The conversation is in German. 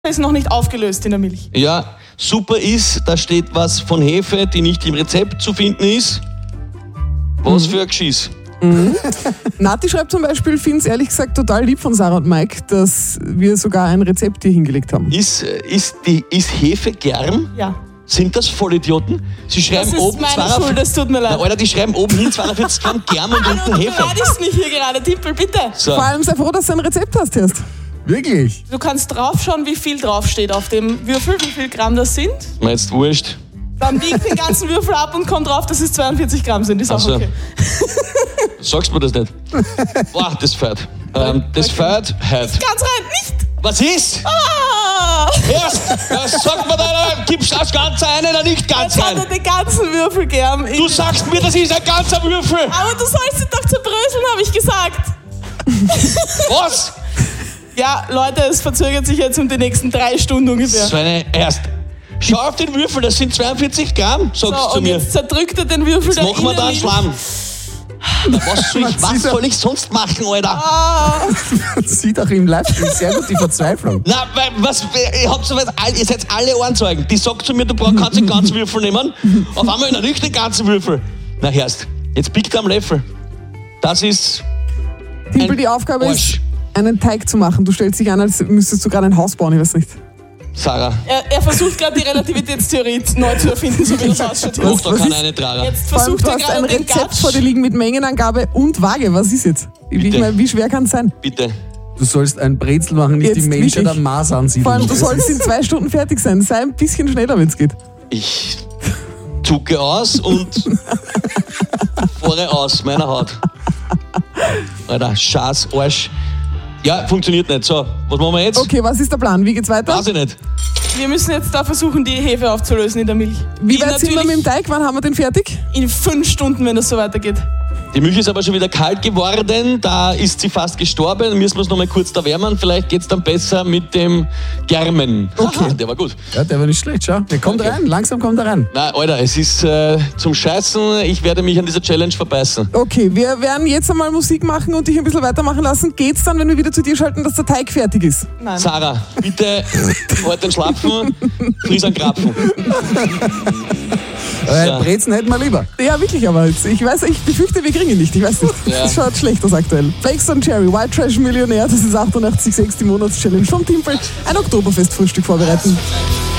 ist noch nicht aufgelöst in der Milch. Ja, super ist, da steht was von Hefe, die nicht im Rezept zu finden ist. Was für ein Geschiss. Nati schreibt zum Beispiel, finde es ehrlich gesagt total lieb von Sarah und Mike, dass wir sogar ein Rezept hier hingelegt haben. Ist Hefe Germ? Ja. Sind das Vollidioten? Sie schreiben Das ist oben meine 42. Schuld, das tut mir leid. Na, Alter, die schreiben oben hin 42 Gramm Germ und unten Hefe. Du beleidigst mich hier gerade, Timpel, bitte. So. Vor allem sei froh, dass du ein Rezept hast, Hirst. Wirklich? Du kannst draufschauen, wie viel draufsteht auf dem Würfel, wie viel Gramm das sind. Ist mir jetzt wurscht. Dann bieg den ganzen Würfel ab und komm drauf, dass es 42 Gramm sind. Ist auch Ach so. okay. Sagst du mir das nicht? Boah, das fährt. Das fährt heute. Ganz rein, nicht! Was ist? Ah! Erst, sagt mir da, gibst du das Ganze ein oder nicht ganz Jetzt hat er rein? den ganzen Würfel gern. Du sagst mir, das ist ein ganzer Würfel. Aber du sollst ihn doch zerbröseln, habe ich gesagt. Was? Ja, Leute, es verzögert sich jetzt um die nächsten 3 Stunden ungefähr. So eine erst. Schau auf den Würfel, das sind 42 Gramm, sagst du So, zu und mir. jetzt zerdrückt er den Würfel Jetzt machen wir da einen Schlamm. Na, was soll ich sonst machen, Alter? Man sieht auch im Livestream sehr gut die Verzweiflung. Na, ihr seid alle Ohrenzeugen. Die sagt zu mir, du kannst den ganzen Würfel nehmen. Auf einmal nicht den ganzen Würfel. Na, hörst, jetzt biegt er am Löffel. Das ist Timpel, die Aufgabe Arsch. ist, einen Teig zu machen. Du stellst dich an, als müsstest du gerade ein Haus bauen, ich weiß nicht. Sarah. Er versucht gerade die Relativitätstheorie neu zu erfinden, so wie das ausschaut. Bruch da kann eine Trara. Jetzt Vor allem, versucht du er hast ein gerade den Rezept Gatsch. vor dir liegen mit Mengenangabe und Waage. Was ist jetzt? Ich Bitte. meine, wie schwer kann es sein? Bitte. Du sollst ein Brezel machen, nicht Jetzt die Menschheit wirklich. am Maß ansiedeln. Vor allem, du sollst in 2 Stunden fertig sein. Sei ein bisschen schneller, wenn es geht. Ich zucke aus und fahre aus meiner Haut. Alter, Scheiß, Arsch. Ja, funktioniert nicht. So, was machen wir jetzt? Okay, was ist der Plan? Wie geht's weiter? Weiß ich nicht. Wir müssen jetzt da versuchen, die Hefe aufzulösen in der Milch. Wie weit sind wir natürlich mit dem Teig? Wann haben wir den fertig? in 5 Stunden, wenn das so weitergeht. Die Milch ist aber schon wieder kalt geworden, da ist sie fast gestorben. Dann müssen wir es noch mal kurz erwärmen. Vielleicht geht es dann besser mit dem Germen. Okay. Der war gut. Ja, der war nicht schlecht, schau. Der kommt rein, langsam kommt er rein. Na, Alter, es ist zum Scheißen. Ich werde mich an dieser Challenge verbeißen. Okay, wir werden jetzt einmal Musik machen und dich ein bisschen weitermachen lassen. Geht's dann, wenn wir wieder zu dir schalten, dass der Teig fertig ist? Nein. Sarah, bitte halt den Schlapfen, friss einen Krapfen. Brezen hätten wir lieber. Ja, wirklich, aber jetzt, ich befürchte, wir kriegen ihn nicht. Ich weiß nicht. Ja. Das schaut schlecht aus aktuell. Bakes und Cherry, White Trash Millionär, das ist 88,6 die Monatschallenge vom Timpel. Ein Oktoberfest-Frühstück vorbereiten.